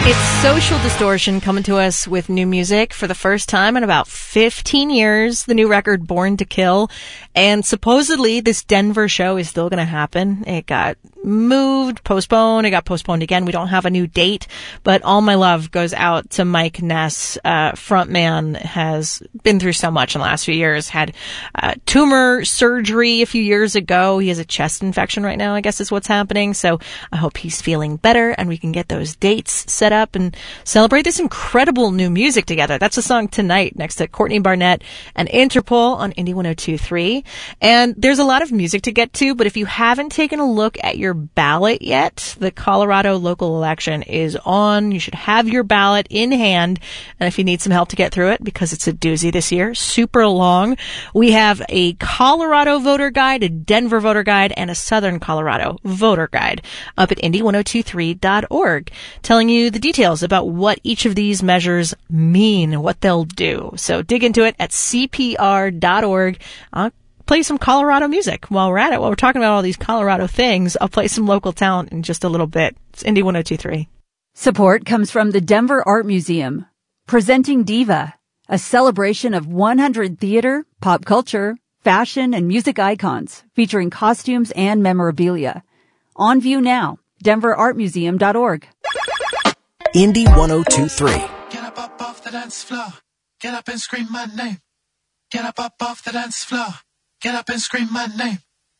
It's Social Distortion coming to us with new music for the first time in about 15 years. The new record, Born to Kill. And supposedly this Denver show is still going to happen. It got moved, postponed. It got postponed again. We don't have a new date, but all my love goes out to Mike Ness. Frontman has been through so much in the last few years. Had tumor surgery a few years ago. He has a chest infection right now, I guess is what's happening. So I hope he's feeling better and we can get those dates set up and celebrate this incredible new music together. That's the song Tonight next to Courtney Barnett and Interpol on Indie 102.3. And there's a lot of music to get to, but if you haven't taken a look at your ballot yet, the Colorado local election is on. You should have your ballot in hand. And if you need some help to get through it, because it's a doozy this year, super long, we have a Colorado voter guide, a Denver voter guide, and a Southern Colorado voter guide up at indie1023.org, telling you the details about what each of these measures mean, what they'll do. So dig into it at cpr.org. Play some Colorado music while we're at it. While we're talking about all these Colorado things, I'll play some local talent in just a little bit. It's Indie 102.3. Support comes from the Denver Art Museum, presenting Diva, a celebration of 100 theater, pop culture, fashion, and music icons featuring costumes and memorabilia. On view now, denverartmuseum.org. Indie 102.3. Get up off the dance floor. Get up and scream my name. Get up off the dance floor. Get up and scream my name.